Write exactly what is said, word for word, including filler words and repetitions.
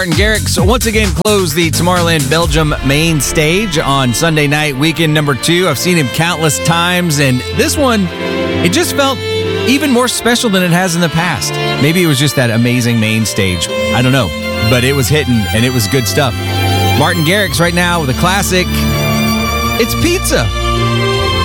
Martin Garrix once again closed the Tomorrowland Belgium main stage on Sunday night, weekend number two. I've seen him countless times, and this one, it just felt even more special than it has in the past. Maybe it was just that amazing main stage. I don't know, but it was hitting, and it was good stuff. Martin Garrix right now with a classic. It's Pizza.